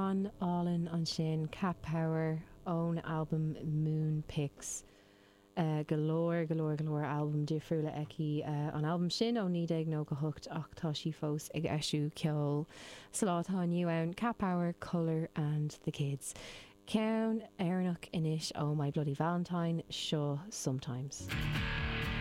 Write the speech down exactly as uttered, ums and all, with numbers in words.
John Allen an sin, Cat Power, own album Moon Picks. Uh, galore, galore, galore album difriúla eki uh, an album sin ó ní ag nó go hocht ach tá sí fós ag eisiú ceol slátá new ann Cat Power, Colour and the Kids. Ceann éireannach inis ó My Bloody Valentine, seo Sometimes.